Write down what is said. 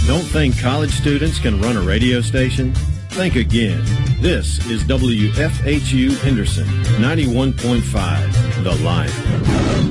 Don't think college students can run a radio station? Think again. This is WFHU Henderson, 91.5, The Line.